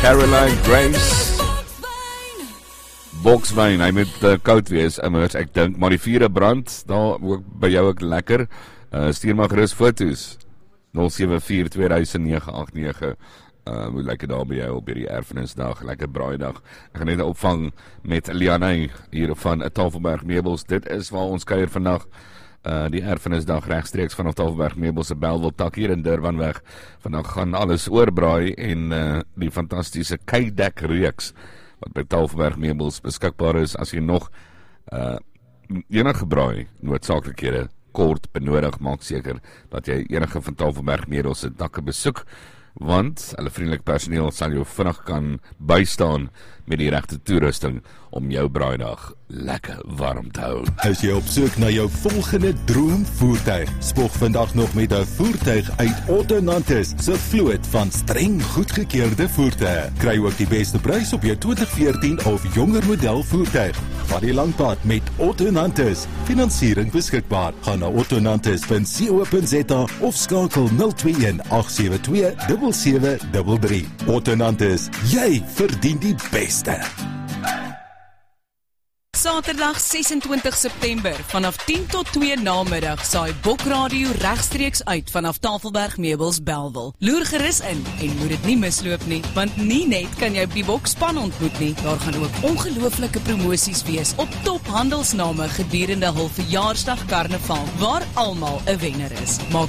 Caroline Grace. Bokswyn, hy moet koud wees, immers, ek dink, maar die vure brand, daar ook by jou ook lekker. Stuur maar gerus foto's. 074-2009-89. Hoe lekker daar by jou op hierdie erfenisdag, lekker braaidag. Ek gaan net opvang met Lianne hier van Tafelberg Meubels. Dit is waar ons kuier vandag. Die erfenisdag regstreeks vanaf Tafelberg Meubels se Bellville tak hier in Durbanweg. Vandag gaan alles oorbraai en die fantastiese Kydek reeks wat by Tafelberg Meubels beskikbaar is. As jy nog enige braai noodsaaklikhede kort benodig, maak seker dat jy enige van Tafelberg Meubels se takke besoek, want hulle vriendelike personeel sal jou vinnig kan bystaan met die regte toerusting om jou braaidag lekker warm te hou. As jy op soek na jou volgende droomvoertuig, spog vandag nog met 'n voertuig uit Otto Nantes se vloot van streng goedgekeurde voertuie. Kry ook die beste prys op jou 2014 of jonger model voertuig. Van die langpad met Otto Nantes. Finansiering beskikbaar. Gaan na ottonantes.co.za of skakel 021-872-7733. Otto Nantes, jy verdien die beste. Saterdag 26 September vanaf 10 tot 2 namiddag saai Bokradio regstreeks uit vanaf Tafelberg Meubels Bellville. Loer gerus in en moet dit nie misloop nie, want nie net kan jy die bokspan ontmoet nie, daar gaan ook ongelooflike promosies wees op top handelsname gedurende hul verjaarsdag karnaval waar almal 'n wenner is. Maak